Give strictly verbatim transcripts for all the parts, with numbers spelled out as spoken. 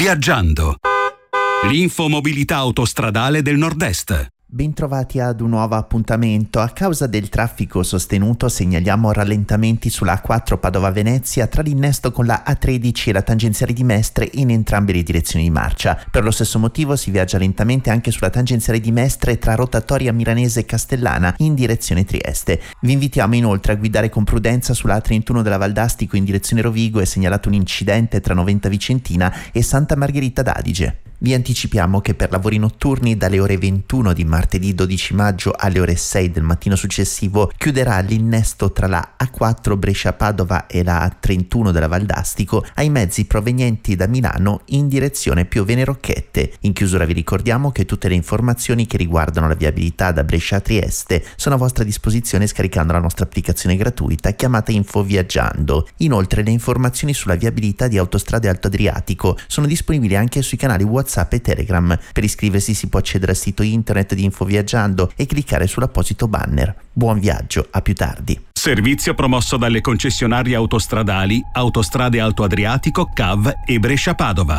Viaggiando. L'infomobilità autostradale del Nord-Est. Bentrovati ad un nuovo appuntamento. A causa del traffico sostenuto segnaliamo rallentamenti sulla A quattro Padova-Venezia tra l'innesto con la A tredici e la tangenziale di Mestre in entrambe le direzioni di marcia. Per lo stesso motivo si viaggia lentamente anche sulla tangenziale di Mestre tra Rotatoria Milanese e Castellana in direzione Trieste. Vi invitiamo inoltre a guidare con prudenza sulla A trentuno della Valdastico in direzione Rovigo. È segnalato un incidente tra Noventa Vicentina e Santa Margherita d'Adige. Vi anticipiamo che per lavori notturni dalle ore ventuno di martedì dodici maggio alle ore sei del mattino successivo chiuderà l'innesto tra la A quattro Brescia-Padova e la A trentuno della Valdastico ai mezzi provenienti da Milano in direzione Piovene-Rocchette. In chiusura vi ricordiamo che tutte le informazioni che riguardano la viabilità da Brescia a Trieste sono a vostra disposizione scaricando la nostra applicazione gratuita chiamata Info Viaggiando. Inoltre le informazioni sulla viabilità di Autostrade Alto Adriatico sono disponibili anche sui canali WhatsApp WhatsApp e Telegram. Per iscriversi si può accedere al sito internet di Info Viaggiando e cliccare sull'apposito banner. Buon viaggio, a più tardi. Servizio promosso dalle concessionarie autostradali Autostrade Alto Adriatico, C A V e Brescia-Padova.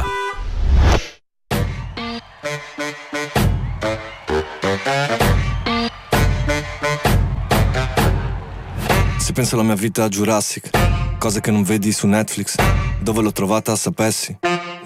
Se penso alla mia vita a Jurassic, cose che non vedi su Netflix, dove l'ho trovata sapessi.